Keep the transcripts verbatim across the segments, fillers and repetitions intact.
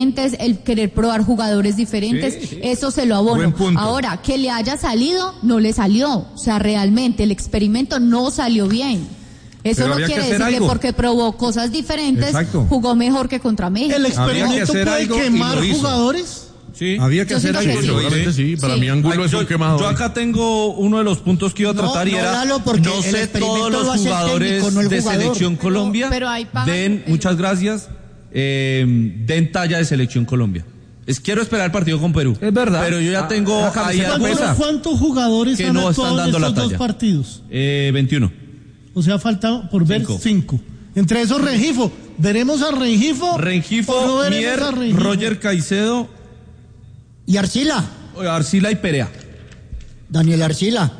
diferentes, el querer probar jugadores diferentes, sí, sí. Eso se lo abono. Ahora, que le haya salido, no le salió. O sea, realmente el experimento no salió bien. Eso pero no quiere decir algo. Que porque probó cosas diferentes, exacto, jugó mejor que contra México. ¿El experimento puede quemar jugadores? Sí. Había que yo hacer algo. Seguramente sí. sí. Para sí. mí Angulo Ay, es yo, un quemador. Yo acá tengo uno de los puntos que iba a tratar no, y era no, no sé todos los jugadores técnico, no de jugador. Selección pero, Colombia pero den, el... muchas gracias, eh, den talla de Selección Colombia. Es, quiero esperar el partido con Perú. Es verdad. Pero yo ya tengo ah, ahí ¿Cuántos, ¿Cuántos jugadores que han no actuado están dando en estos la dos partidos? Eh, veintiuno. O sea, falta por ver cinco. cinco. Entre esos Rengifo. ¿Veremos a Rengifo? Rengifo, no Mier, a Rengifo? Roger Caicedo. ¿Y Arcila? Arcila y Perea. Daniel Arcila.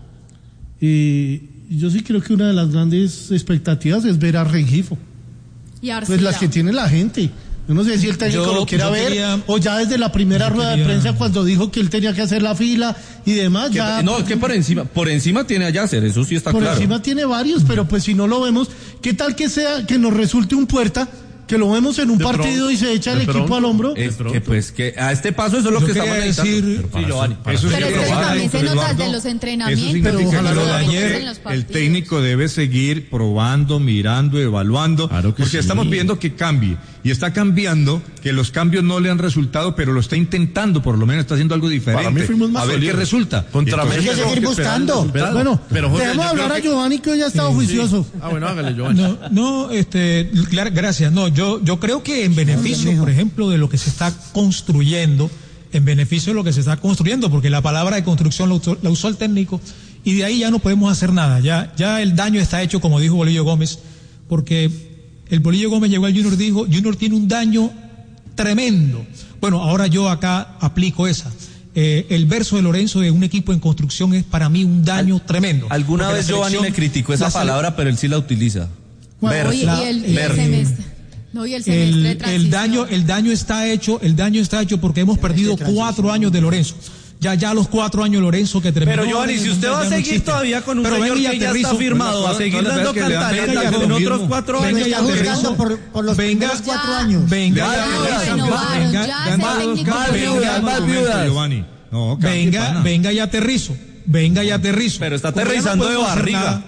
Y yo sí creo que una de las grandes expectativas es ver a Rengifo. Y Arcila. Pues las que tiene la gente. Yo no sé si el técnico yo, lo quiera ver quería, o ya desde la primera rueda quería, de prensa cuando dijo que él tenía que hacer la fila y demás. Que, ya, no, es que por encima, por encima tiene a Yasser, eso sí está por claro. Por encima tiene varios, pero pues si no lo vemos, ¿qué tal que sea que nos resulte un Puerta? Que lo vemos en un de partido pronto, y se echa el equipo pronto, al hombro. Es que pues que a este paso eso es lo yo que estamos decir. Sí, Giovanni. Eso pero es que también se nota desde los entrenamientos. Eso significa que lo de ayer el técnico debe seguir probando, mirando, evaluando, claro porque sí. Estamos pidiendo que cambie y está cambiando, que los cambios no le han resultado, pero lo está intentando, por lo menos está haciendo algo diferente. Para mí fuimos más a ver qué resulta. Contra México hay que seguir buscando. Bueno, debemos hablar a Giovanni que hoy ha estado juicioso. Ah, bueno, hágale Giovanni. No, no, este, gracias. No, yo Yo creo que en beneficio, por ejemplo, de lo que se está construyendo, en beneficio de lo que se está construyendo, porque la palabra de construcción la usó, la usó el técnico, y de ahí ya no podemos hacer nada. Ya, ya el daño está hecho, como dijo Bolillo Gómez, porque el Bolillo Gómez llegó al Junior y dijo, Junior tiene un daño tremendo. Bueno, ahora yo acá aplico esa. Eh, el verso de Lorenzo de un equipo en construcción es para mí un daño Al, tremendo. Alguna vez Giovanni me criticó esa palabra, pero él sí la utiliza. Bueno, ver, oye, la, y el, y el semestre. No, y el semestre el, el daño, el daño está hecho, el daño está hecho porque hemos perdido cuatro años de Lorenzo. Ya, ya los cuatro años Lorenzo que terminó. Pero Giovanni, si usted va a seguir no todavía con un pero señor que ya está firmado, a seguir dando cantaleta con otros cuatro años. Venga, ya aterrizo. Por, por los venga, primeros cuatro años. Venga, venga, venga y aterrizo. Venga y aterrizo. Pero está aterrizando de barriga.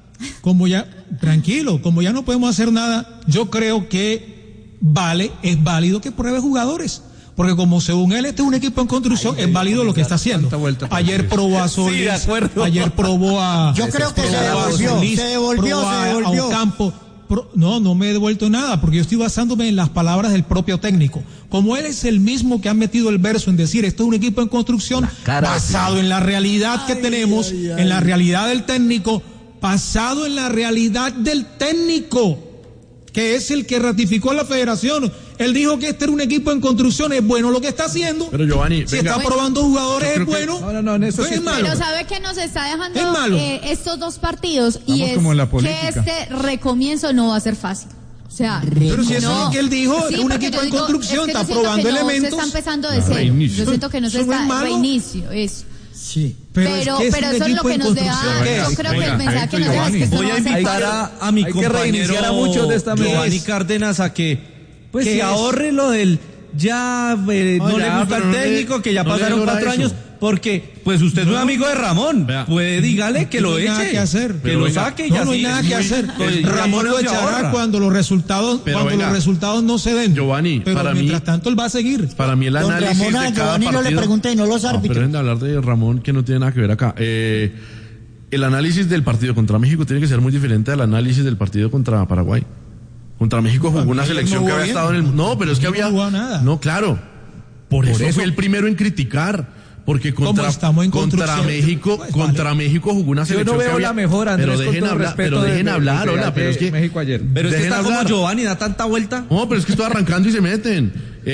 Como ya, tranquilo, como ya no podemos hacer nada, yo creo que vale, es válido que pruebe jugadores. Porque como según él este es un equipo en construcción, ay, es válido lo que está haciendo. Ayer probó a Solís, sí, ayer probó a... Yo creo que se devolvió, Solís, se devolvió, se devolvió. A Ocampo. Pro, no, no me he devuelto nada, porque yo estoy basándome en las palabras del propio técnico. Como él es el mismo que ha metido el verso en decir, esto es un equipo en construcción, basado en la realidad ay, que tenemos, ay, ay. en la realidad del técnico, basado en la realidad del técnico, que es el que ratificó la federación. Él dijo que este era un equipo en construcción, es bueno lo que está haciendo. Pero Giovanni, si venga, está bueno, probando jugadores es bueno. Que, no, no, no, en eso no sí es malo. Pero sabe que nos está dejando es malo. Eh, estos dos partidos y Vamos es que este recomienzo no va a ser fácil. O sea, pero si eso no. es lo que él dijo, sí, es un equipo en digo, construcción, es que está probando no elementos. Se está empezando de cero. Yo siento que no se está reinicio, eso. Sí. Pero, pero, es pero eso es lo que nos deja. Yo creo que el mensaje que nos deja es que voy a invitar a, a mi compañero a muchos de esta Giovanni Cárdenas a que pues si ahorre lo del ya eh, no, no ya, le gusta el técnico, que ya no pasaron cuatro años, porque pues usted no, es un amigo de Ramón, vea, puede dígale que no lo eche, nada que hacer, que lo venga, saque y no, así. No hay nada que hacer. Pues, Ramón lo echará cuando los resultados pero cuando venga, los resultados no se den. Giovanni, pero para mientras mí, tanto él va a seguir. Para mí el análisis Don Ramón, de a cada Giovanni partido. No le pregunté, no los árbitros. No, pero dejen de hablar de Ramón que no tiene nada que ver acá. Eh, el análisis del partido contra México tiene que ser muy diferente al análisis del partido contra Paraguay. Contra México jugó una selección que había estado en el... No, pero es que había... No jugó nada. No, claro. Por, Por eso, eso fue el primero en criticar. Porque contra, en contra México, pues, contra vale. México jugó una selección. Yo no veo que había, la mejor, Andrés, pero dejen hablar, pero dejen de, hablar, de, hola, pero es que México ayer. Pero es que está hablar. Como Giovanni, da tanta vuelta. No, pero es que estoy arrancando y se meten.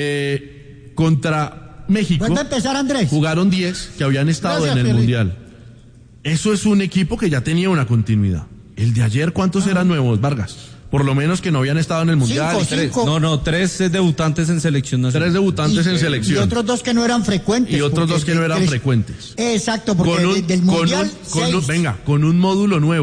Eh, contra México. ¿Cuándo empezar, Andrés? Jugaron diez que habían estado Gracias, en el Pierre. Mundial. Eso es un equipo que ya tenía una continuidad. El de ayer, ¿cuántos ah. eran nuevos, Vargas? Por lo menos que no habían estado en el Mundial. Cinco, tres. cinco. No, no, tres debutantes en selección nacional. Tres debutantes y, en selección. Y otros dos que no eran frecuentes. Y otros dos que no eran tres, frecuentes. Exacto, porque con un, del Mundial, con un, con un, venga, con un módulo nuevo.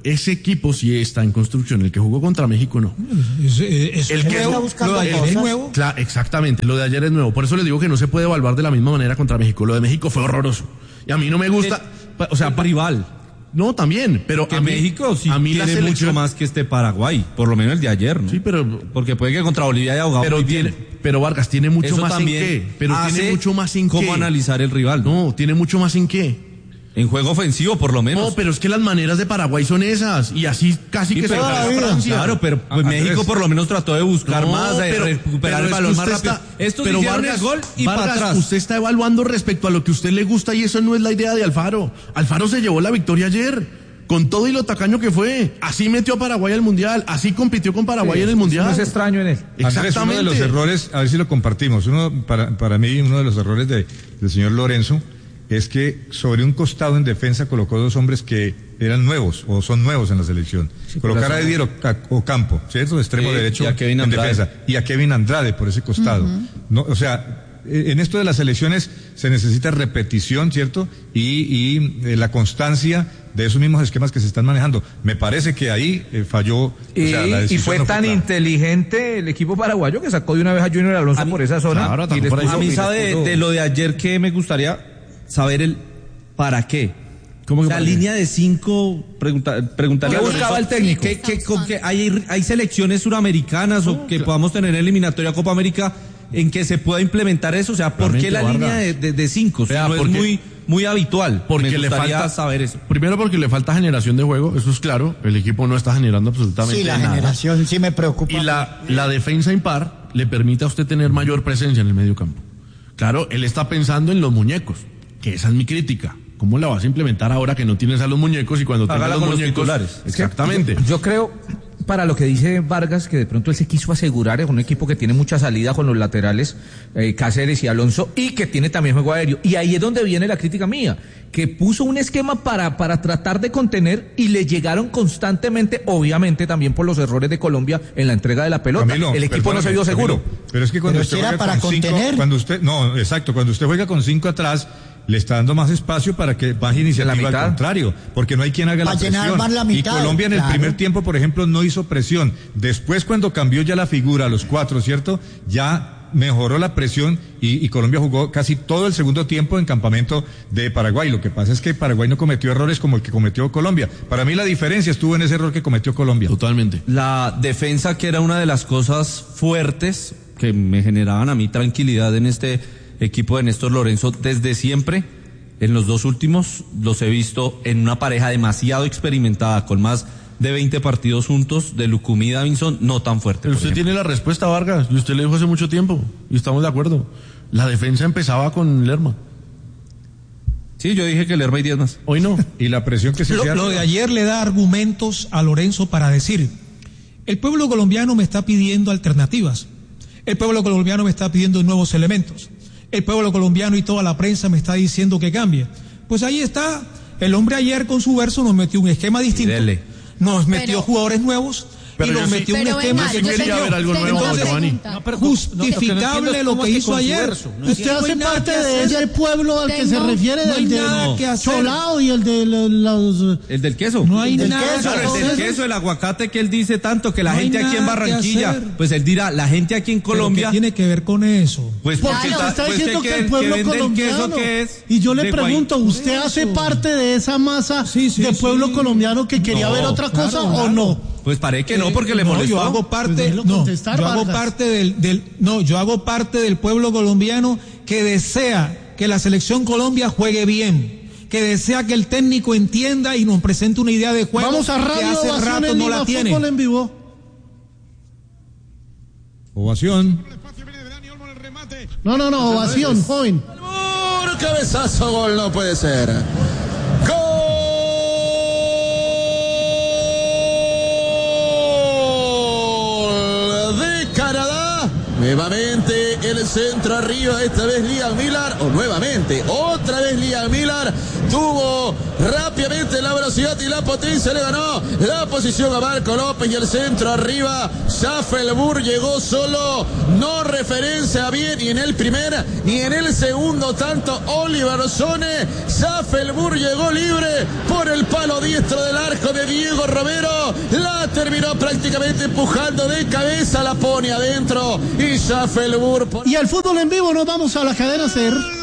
ese equipo sí está en construcción, el que jugó contra México no. Es, es, el que nuevo, lo de ayer es nuevo. Claro, exactamente, lo de ayer es nuevo. Por eso les digo que no se puede evaluar de la misma manera contra México. Lo de México fue horroroso. Y a mí no me gusta, el, o sea, el rival. No, también, pero que a mí, México sí a mí tiene selección... mucho más que este Paraguay, por lo menos el de ayer, ¿no? Sí, pero porque puede que contra Bolivia haya jugado pero muy tiene, bien. Pero Vargas tiene mucho Eso más en qué, pero tiene mucho más en cómo qué. analizar el rival. No, no, tiene mucho más en qué. En juego ofensivo, por lo menos. No, pero es que las maneras de Paraguay son esas. Y así casi sí, que se va a Francia. Claro, pero pues, México por lo menos trató de buscar no, más, de pero, recuperar pero el balón más rápido. Está, Estos pero hicieron Vargas, el gol y Vargas, para atrás. Usted está evaluando respecto a lo que a usted le gusta y eso no es la idea de Alfaro. Alfaro se llevó la victoria ayer. Con todo y lo tacaño que fue. Así metió a Paraguay al Mundial. Así compitió con Paraguay sí, en el Mundial. No es extraño en él. Exactamente. Andrés, uno de los errores, a ver si lo compartimos. Uno, para, para mí, uno de los errores de, del señor Lorenzo es que sobre un costado en defensa colocó dos hombres que eran nuevos o son nuevos en la selección. Sí, Colocar a Edier Ocampo, ¿cierto? Extremo eh, derecho y en defensa. Y a Kevin Andrade por ese costado. Uh-huh. No, o sea, en esto de las elecciones se necesita repetición, ¿cierto? Y, y eh, la constancia de esos mismos esquemas que se están manejando. Me parece que ahí eh, falló. Y, o sea, la y fue no tan fue inteligente el equipo paraguayo que sacó de una vez a Junior Alonso mí, por esa zona. Claro, y por a mí sabe de, de lo de ayer que me gustaría saber el para qué. ¿Cómo que la línea de cinco, pregunta, preguntarle ¿qué buscaba el técnico? ¿Qué, qué, qué, hay, ¿Hay selecciones suramericanas no, o que claro. podamos tener en eliminatoria Copa América en que se pueda implementar eso? O sea, ¿por Realmente, qué la Vargas. línea de, de, de cinco? O sea, no es muy, muy habitual. Porque me le falta saber eso. Primero porque le falta generación de juego, eso es claro. El equipo no está generando absolutamente nada. Sí, la nada. generación sí me preocupa. Y la, la defensa impar le permite a usted tener mayor presencia en el medio campo. Claro, él está pensando en los muñecos, que esa es mi crítica. ¿Cómo la vas a implementar ahora que no tienes a los muñecos y cuando tengas los muñecos? Los exactamente. Yo, yo creo, para lo que dice Vargas, que de pronto él se quiso asegurar en un equipo que tiene mucha salida con los laterales, eh, Cáceres y Alonso, y que tiene también juego aéreo. Y ahí es donde viene la crítica mía, que puso un esquema para, para tratar de contener y le llegaron constantemente, obviamente también por los errores de Colombia en la entrega de la pelota. Camilo, el equipo no se vio seguro. Camilo, pero es que cuando pero usted si juega para con contener. cinco, cuando usted, no, exacto, cuando usted juega con cinco atrás, le está dando más espacio para que baje iniciativa al contrario, porque no hay quien haga la presión. Más la mitad, y Colombia en claro. el primer tiempo, por ejemplo, no hizo presión. Después, cuando cambió ya la figura a los cuatro, ¿cierto? Ya mejoró la presión y, y Colombia jugó casi todo el segundo tiempo en campamento de Paraguay. Lo que pasa es que Paraguay no cometió errores como el que cometió Colombia. Para mí la diferencia estuvo en ese error que cometió Colombia. Totalmente. La defensa, que era una de las cosas fuertes que me generaban a mí tranquilidad en este equipo de Néstor Lorenzo desde siempre. En los dos últimos los he visto en una pareja demasiado experimentada, con más de veinte partidos juntos, de Lucumí y Davinson, no tan fuerte. Pero usted ejemplo. tiene la respuesta, Vargas, y usted le dijo hace mucho tiempo, y estamos de acuerdo. La defensa empezaba con Lerma. Sí, yo dije que Lerma y diez más. Hoy no. Y la presión que se lo, hacía... lo de ayer le da argumentos a Lorenzo para decir, el pueblo colombiano me está pidiendo alternativas. El pueblo colombiano me está pidiendo nuevos elementos. El pueblo colombiano y toda la prensa me está diciendo que cambie. Pues ahí está, el hombre ayer con su verso nos metió un esquema distinto, Dele. nos metió pero, Cholao y el de los... El del queso. No hay nada queso, el del queso, el aguacate que él dice tanto, que la no gente aquí en Barranquilla, pues él dirá, la gente aquí en Colombia... ¿Qué tiene que ver con eso? Pues porque claro, está, está pues diciendo que, que el pueblo que colombiano... Queso, ¿qué es? Y yo le pregunto, ¿usted hace parte de esa masa sí, sí, de pueblo sí. colombiano que quería no, ver otra cosa claro, o claro. no? Pues parece que no, porque eh, le molestó. No, yo hago parte, no, yo hago parte del, del, no, yo hago parte del pueblo colombiano que desea que la selección Colombia juegue bien, que desea que el técnico entienda y nos presente una idea de juego. Vamos a radio, que hace rato no la tiene. En vivo. Ovación. No, no, no, ovación, joven. Por cabezazo, gol no puede ser. Nuevamente el centro arriba, esta vez Liam Miller, o nuevamente, otra vez Liam Miller, tuvo rápidamente la velocidad y la potencia, le ganó la posición a Marco López y el centro arriba, Schaffelburg llegó solo, no referencia bien ni en el primer ni en el segundo tanto Oliver Sone, Schaffelburg llegó libre por el palo diestro del arco de Diego Romero, la terminó prácticamente empujando de cabeza, la pone adentro y Schaffelburg. Y al fútbol en vivo nos vamos a la cadena SER.